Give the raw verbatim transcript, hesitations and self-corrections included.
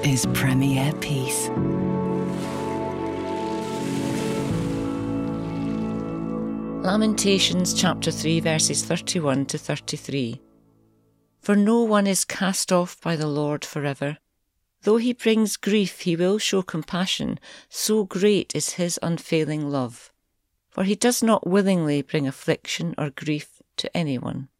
is Premier Peace. Lamentations chapter three verses thirty-one to thirty-three. For no one is cast off by the Lord forever. Though he brings grief, he will show compassion, so great is his unfailing love. For he does not willingly bring affliction or grief to anyone.